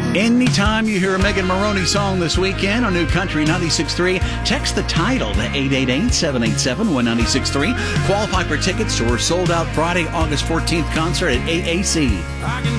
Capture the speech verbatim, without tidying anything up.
Anytime you hear a Megan Maroney song this weekend on New Country ninety-six point three, text the title to eight eight eight, seven eight seven, one nine six three. Qualify for tickets to our sold-out Friday, August fourteenth concert at A A C. I can